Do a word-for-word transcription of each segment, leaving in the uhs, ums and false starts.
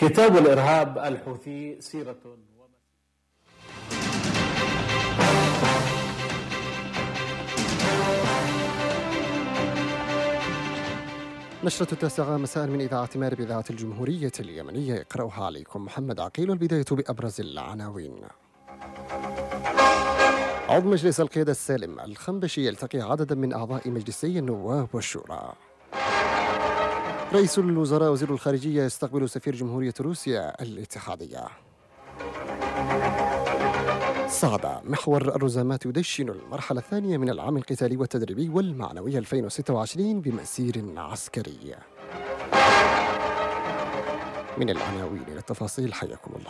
كتاب الإرهاب الحوثي سيرة نشرة التاسعة مساء من إذاعة مارب إذاعة الجمهورية اليمنية، يقرأها عليكم محمد عقيل. والبداية بأبرز العناوين. عضو مجلس القيادة السالم الخنبشي يلتقي عددا من أعضاء مجلسي النواب والشورى. رئيس الوزراء وزير الخارجية يستقبل سفير جمهورية روسيا الاتحادية. صعدة محور الرزامات يدشن المرحلة الثانية من العام القتالي والتدريبي والمعنوي ألفين وستة وعشرين بمسير عسكري. من العناوين إلى التفاصيل، حياكم الله.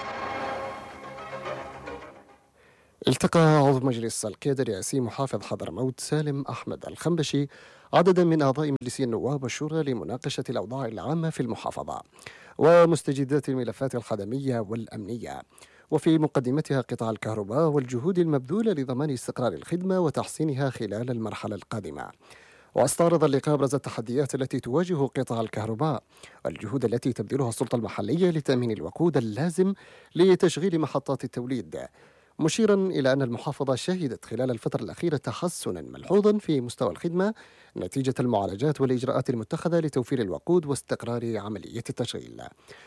التقى عضو مجلس القيادة الرئاسي محافظ حضرموت سالم أحمد الخنبشي عددا من أعضاء مجلس النواب والشورى لمناقشة الأوضاع العامة في المحافظة ومستجدات الملفات الخدمية والأمنية، وفي مقدمتها قطاع الكهرباء والجهود المبذولة لضمان استقرار الخدمة وتحسينها خلال المرحلة القادمة. واستعرض اللقاء أبرز التحديات التي تواجه قطاع الكهرباء والجهود التي تبذلها السلطة المحلية لتأمين الوقود اللازم لتشغيل محطات التوليد، مشيرا إلى أن المحافظة شهدت خلال الفترة الأخيرة تحسنا ملحوظا في مستوى الخدمة نتيجة المعالجات والإجراءات المتخذة لتوفير الوقود واستقرار عملية التشغيل.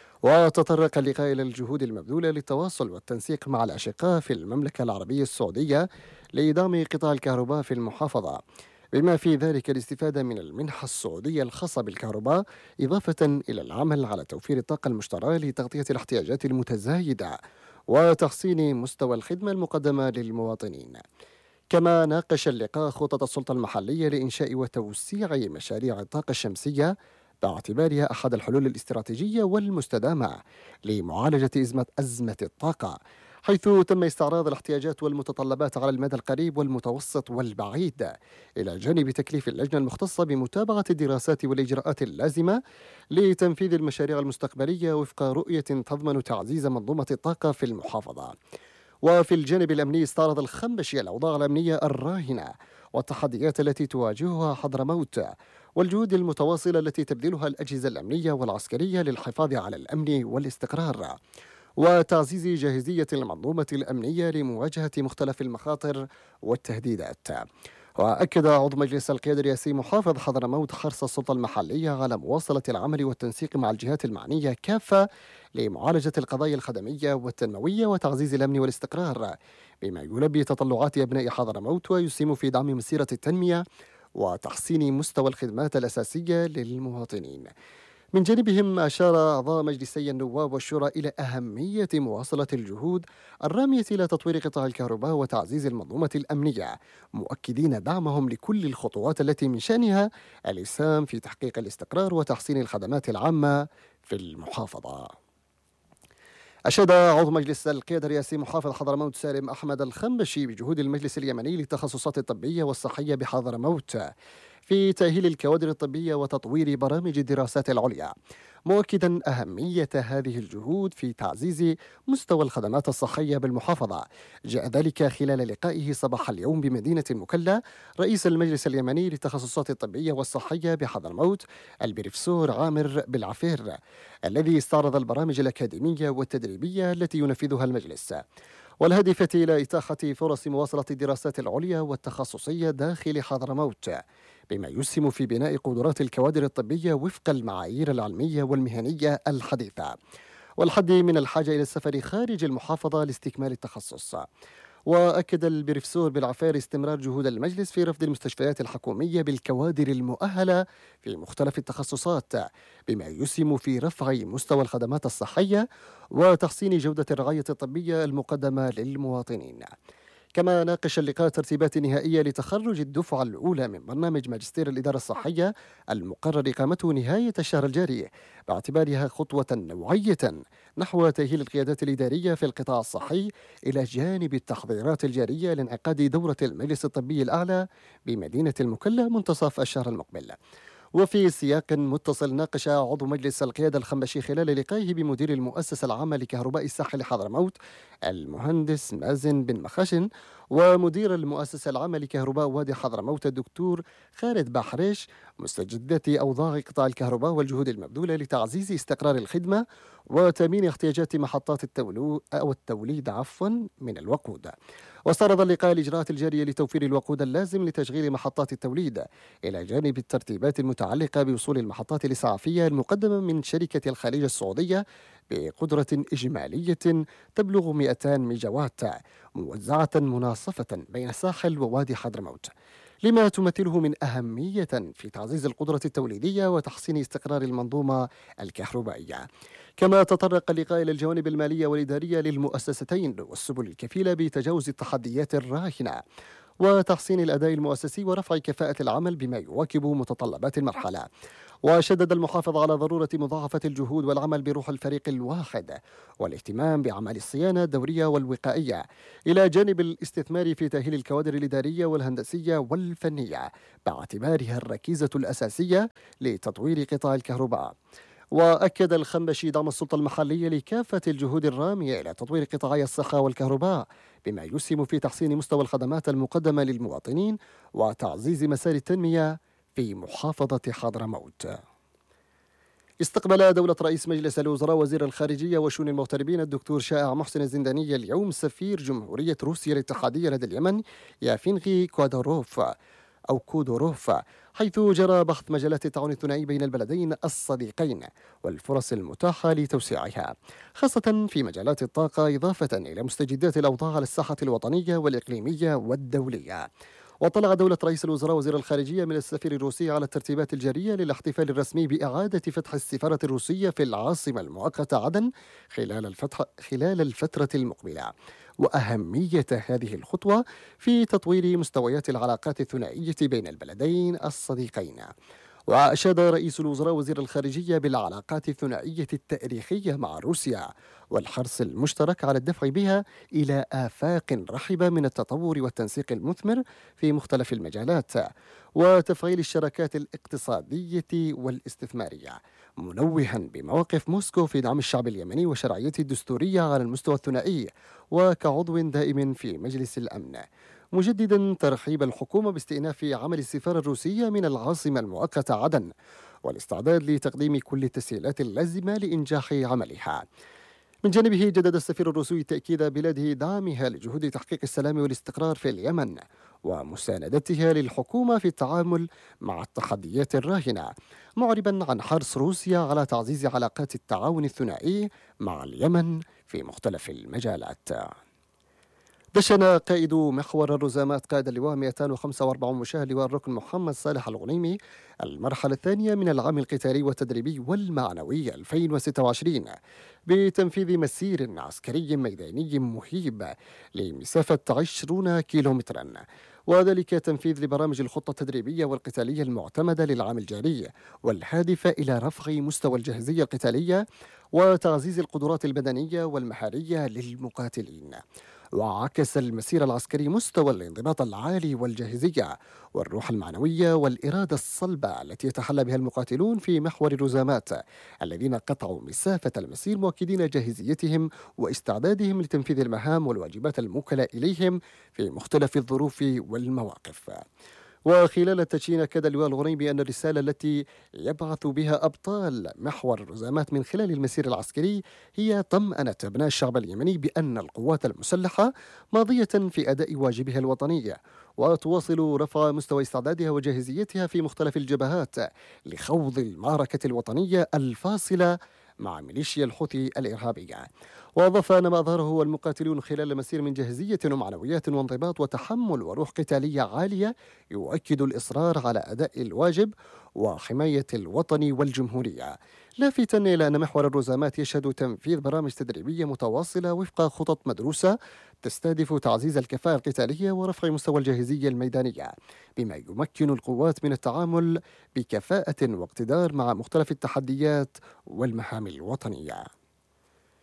وتطرق اللقاء إلى الجهود المبذولة للتواصل والتنسيق مع الأشقاء في المملكة العربية السعودية لإدعام قطاع الكهرباء في المحافظة، بما في ذلك الاستفادة من المنحة السعودية الخاصة بالكهرباء، إضافة إلى العمل على توفير الطاقة المشتركة لتغطية الاحتياجات المتزايدة وتحسين مستوى الخدمة المقدمة للمواطنين. كما ناقش اللقاء خطط السلطة المحلية لإنشاء وتوسيع مشاريع الطاقة الشمسية باعتبارها أحد الحلول الاستراتيجية والمستدامة لمعالجة أزمة أزمة الطاقة، حيث تم استعراض الاحتياجات والمتطلبات على المدى القريب والمتوسط والبعيد، إلى جانب تكليف اللجنة المختصة بمتابعة الدراسات والإجراءات اللازمة لتنفيذ المشاريع المستقبلية وفق رؤية تضمن تعزيز منظومة الطاقة في المحافظة. وفي الجانب الأمني استعرض الخنبشي الأوضاع الأمنية الراهنة والتحديات التي تواجهها حضرموت والجهود المتواصلة التي تبذلها الأجهزة الأمنية والعسكرية للحفاظ على الأمن والاستقرار وتعزيز جاهزية المنظومة الأمنية لمواجهة مختلف المخاطر والتهديدات. وأكد عضو مجلس القيادة الرئاسي محافظ حضرموت حرص السلطة المحلية على مواصلة العمل والتنسيق مع الجهات المعنية كافة لمعالجة القضايا الخدمية والتنموية وتعزيز الأمن والاستقرار، بما يلبي تطلعات أبناء حضرموت ويسهم في دعم مسيرة التنمية وتحسين مستوى الخدمات الأساسية للمواطنين. من جانبهم أشار أعضاء مجلسي النواب والشورى إلى أهمية مواصلة الجهود الرامية إلى تطوير قطاع الكهرباء وتعزيز المنظومة الأمنية، مؤكدين دعمهم لكل الخطوات التي من شأنها الإسهام في تحقيق الاستقرار وتحسين الخدمات العامة في المحافظة. أشاد عضو مجلس القيادة الرئاسي محافظ حضرموت سالم أحمد الخنبشي بجهود المجلس اليمني للتخصصات الطبية والصحية بحضرموت في تأهيل الكوادر الطبية وتطوير برامج الدراسات العليا، مؤكدا أهمية هذه الجهود في تعزيز مستوى الخدمات الصحية بالمحافظة. جاء ذلك خلال لقائه صباح اليوم بمدينة المكلا رئيس المجلس اليمني للتخصصات الطبية والصحية بحضرموت البروفيسور عامر بالعفير، الذي استعرض البرامج الأكاديمية والتدريبية التي ينفذها المجلس، والهادفة إلى إتاحة فرص مواصلة الدراسات العليا والتخصصية داخل حضرموت، بما يسهم في بناء قدرات الكوادر الطبية وفق المعايير العلمية والمهنية الحديثة، والحد من الحاجة إلى السفر خارج المحافظة لاستكمال التخصص. وأكد البروفيسور بالعفير استمرار جهود المجلس في رفض المستشفيات الحكومية بالكوادر المؤهلة في مختلف التخصصات، بما يسهم في رفع مستوى الخدمات الصحية وتحسين جودة الرعاية الطبية المقدمة للمواطنين. كما ناقش اللقاء ترتيبات نهائية لتخرج الدفعة الأولى من برنامج ماجستير الإدارة الصحية المقرر إقامته نهاية الشهر الجاري، باعتبارها خطوة نوعية نحو تأهيل القيادات الإدارية في القطاع الصحي، إلى جانب التحضيرات الجارية لانعقاد دورة المجلس الطبي الأعلى بمدينة المكلا منتصف الشهر المقبل. وفي سياق متصل، ناقش عضو مجلس القيادة الخنبشي خلال لقائه بمدير المؤسسة العامة لكهرباء الساحل حضرموت المهندس مازن بن مخاشن ومدير المؤسسة العامة لكهرباء وادي حضرموت الدكتور خالد بحريش مستجدات أوضاع قطاع الكهرباء والجهود المبذولة لتعزيز استقرار الخدمة وتأمين احتياجات محطات التولو أو التوليد عفوا من الوقود. واستعرض اللقاء الإجراءات الجارية لتوفير الوقود اللازم لتشغيل محطات التوليد إلى جانب الترتيبات المتعلقة بوصول المحطات الإسعافية المقدمة من شركة الخليج السعودية بقدرة إجمالية تبلغ مئتين ميجاوات موزعة مناصفة بين الساحل ووادي حضرموت، لما تمثله من أهمية في تعزيز القدرة التوليدية وتحسين استقرار المنظومة الكهربائية. كما تطرق اللقاء إلى الجوانب المالية والإدارية للمؤسستين والسبل الكفيلة بتجاوز التحديات الراهنة وتحسين الأداء المؤسسي ورفع كفاءة العمل بما يواكب متطلبات المرحلة. وشدد المحافظ على ضرورة مضاعفة الجهود والعمل بروح الفريق الواحد والاهتمام بأعمال الصيانة الدورية والوقائية إلى جانب الاستثمار في تأهيل الكوادر الإدارية والهندسية والفنية باعتبارها الركيزة الأساسية لتطوير قطاع الكهرباء. وأكد الخنبشي دعم السلطة المحلية لكافة الجهود الرامية إلى تطوير قطاعي الصحة والكهرباء بما يسهم في تحسين مستوى الخدمات المقدمة للمواطنين وتعزيز مسار التنمية في محافظة حضرموت. استقبل دولة رئيس مجلس الوزراء وزير الخارجية وشؤون المغتربين الدكتور شائع محسن الزنداني اليوم سفير جمهورية روسيا الاتحادية لدى اليمن يافينغي كوادروف أو كودوروف، حيث جرى بحث مجالات التعاون الثنائي بين البلدين الصديقين والفرص المتاحة لتوسيعها، خاصة في مجالات الطاقة إضافة إلى مستجدات الأوضاع على الساحة الوطنية والإقليمية والدولية. وطلع دولة رئيس الوزراء وزير الخارجية من السفير الروسي على الترتيبات الجارية للاحتفال الرسمي بإعادة فتح السفارة الروسية في العاصمة المؤقتة عدن خلال الفتح خلال الفترة المقبلة، وأهمية هذه الخطوة في تطوير مستويات العلاقات الثنائية بين البلدين الصديقين. وأشاد رئيس الوزراء وزير الخارجية بالعلاقات الثنائية التاريخية مع روسيا والحرص المشترك على الدفع بها إلى آفاق رحبة من التطور والتنسيق المثمر في مختلف المجالات وتفعيل الشراكات الاقتصادية والاستثمارية، منوها بمواقف موسكو في دعم الشعب اليمني وشرعيته الدستورية على المستوى الثنائي وكعضو دائم في مجلس الأمن، مجددا ترحيب الحكومة باستئناف عمل السفارة الروسية من العاصمة المؤقتة عدن والاستعداد لتقديم كل التسهيلات اللازمة لإنجاح عملها. من جانبه جدد السفير الروسي تأكيد بلاده دعمها لجهود تحقيق السلام والاستقرار في اليمن ومساندتها للحكومة في التعامل مع التحديات الراهنة، معربا عن حرص روسيا على تعزيز علاقات التعاون الثنائي مع اليمن في مختلف المجالات. دشن قائد محور الرزامات قائد اللواء مئتين وخمسة وأربعين مشاة لواء الركن محمد صالح الغنيمي المرحلة الثانية من العام القتالي والتدريبي والمعنوي ألفين وستة وعشرين بتنفيذ مسير عسكري ميداني مهيب لمسافة عشرين كيلومترا، وذلك تنفيذ لبرامج الخطة التدريبية والقتالية المعتمدة للعام الجاري والهادفة إلى رفع مستوى الجاهزية القتالية وتعزيز القدرات البدنية والمهارية للمقاتلين. وعكس المسير العسكري مستوى الانضباط العالي والجاهزية والروح المعنوية والإرادة الصلبة التي يتحلى بها المقاتلون في محور الرزامات الذين قطعوا مسافة المسير مؤكدين جاهزيتهم واستعدادهم لتنفيذ المهام والواجبات الموكلة إليهم في مختلف الظروف والمواقف. وخلال التدشين أكد اللواء الغنيمي أن الرسالة التي يبعث بها أبطال محور الرزامات من خلال المسير العسكري هي طمأنة أبناء الشعب اليمني بأن القوات المسلحة ماضية في أداء واجبها الوطني وتواصل رفع مستوى استعدادها وجاهزيتها في مختلف الجبهات لخوض المعركة الوطنية الفاصلة مع ميليشيا الحوثي الإرهابية. وأضاف أن ما أظهره المقاتلون خلال المسير من جاهزية ومعنويات وانضباط وتحمل وروح قتالية عالية يؤكد الإصرار على أداء الواجب وحماية الوطن والجمهورية، لافتا إلى أن محور الرزامات يشهد تنفيذ برامج تدريبية متواصلة وفق خطط مدروسة تستهدف تعزيز الكفاءة القتالية ورفع مستوى الجاهزية الميدانية بما يمكن القوات من التعامل بكفاءة واقتدار مع مختلف التحديات والمهام الوطنية.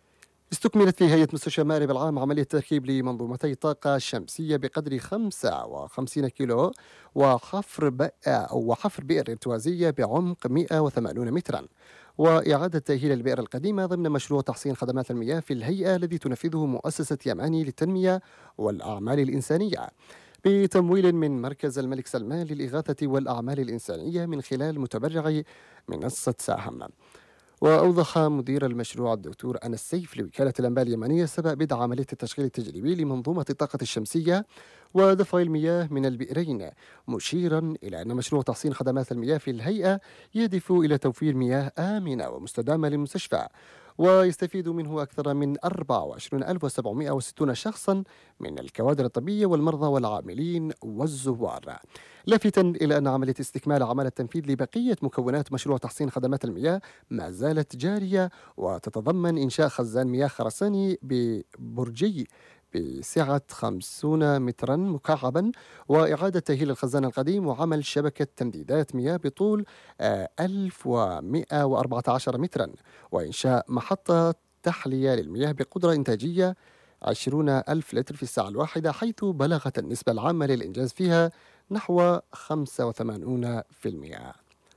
استكملت في هيئة مستشفى مأرب العام عملية تركيب لمنظومتي طاقة شمسية بقدر خمسة وخمسين كيلو وحفر بئر أو وحفر بئر ارتوازية بعمق مئة وثمانين مترا، وإعادة تأهيل البئر القديمة ضمن مشروع تحسين خدمات المياه في الهيئة الذي تنفذه مؤسسة يماني للتنمية والأعمال الإنسانية بتمويل من مركز الملك سلمان للإغاثة والأعمال الإنسانية من خلال متبرع منصة ساهم. وأوضح مدير المشروع الدكتور أنس سيف لوكالة الأنباء اليمنية سبب بدء عملية التشغيل التجريبي لمنظومة الطاقة الشمسية ودفع المياه من البئرين، مشيرا إلى أن مشروع تحسين خدمات المياه في الهيئة يهدف إلى توفير مياه آمنة ومستدامة للمستشفى، ويستفيد منه أكثر من أربعة وعشرين ألف وسبعمئة وستين شخصا من الكوادر الطبية والمرضى والعاملين والزوار، لافتا إلى أن عملية استكمال أعمال التنفيذ لبقية مكونات مشروع تحسين خدمات المياه ما زالت جارية، وتتضمن إنشاء خزان مياه خرساني ببرجي بسعة خمسين مترا مكعبا، وإعادة تأهيل الخزان القديم، وعمل شبكة تمديدات مياه بطول آه، ألف ومئة وأربعة عشر مترا، وإنشاء محطة تحلية للمياه بقدرة إنتاجية عشرين ألف لتر في الساعة الواحدة، حيث بلغت النسبة العامة للإنجاز فيها نحو خمسة وثمانين بالمئة.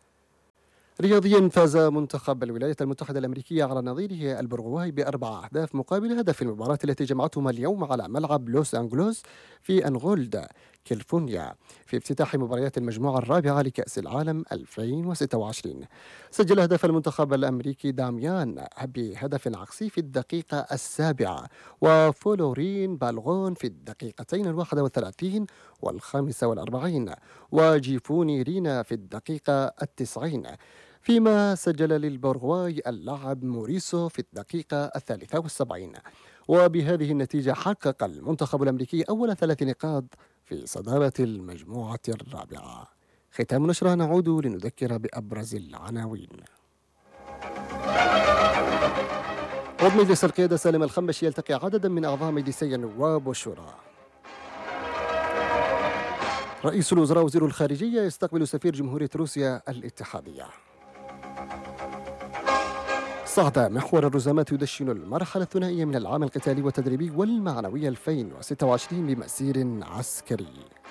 رياضيا، فاز منتخب الولايات المتحدة الأمريكية على نظيره البرغواي بأربع أهداف مقابل هدف في المباراة التي جمعتهما اليوم على ملعب لوس أنجلوس في أنغولدا كاليفورنيا في افتتاح مباريات المجموعة الرابعة لكأس العالم ألفين وستة وعشرين. سجل هدف المنتخب الأمريكي داميان بهدف عكسي في الدقيقة السابعة، وفلورين بالغون في الدقيقتين الواحدة والثلاثين والخامسة والأربعين، وجيفوني رينا في الدقيقة التسعين، فيما سجل للبرغواي اللاعب موريسو في الدقيقة الثالثة والسبعين. وبهذه النتيجة حقق المنتخب الأمريكي أول ثلاث نقاط في صدارة المجموعة الرابعة. ختام نشرة، نعود لنذكر بأبرز العناوين. عضو مجلس القيادة سالم الخنبشي يلتقي عددا من أعضاء مجلسي النواب والشورى. رئيس الوزراء وزير الخارجية يستقبل سفير جمهورية روسيا الاتحادية. صعد محور الرزامات يدشن المرحلة الثنائية من العام القتالي والتدريبي والمعنوي ألفين وستة وعشرين بمسير عسكري.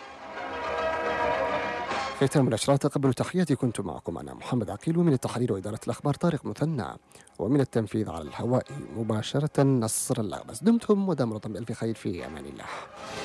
ختام النشرات، قبل تحياتي كنت معكم أنا محمد عقيل، ومن التحرير وإدارة الأخبار طارق مثنى، ومن التنفيذ على الهواء مباشرة نصر اللغبس. دمتم ودام رطم بألف خير، في أمان الله.